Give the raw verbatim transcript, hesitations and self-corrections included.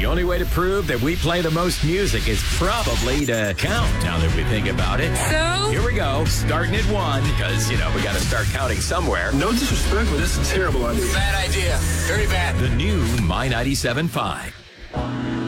only way to prove that we play the most music is probably to count, now that we think about it. So? Here we go, starting at one, because, you know, we got to start counting somewhere. No disrespect, but this is a terrible idea. Bad idea. Very bad. The new My ninety-seven point five.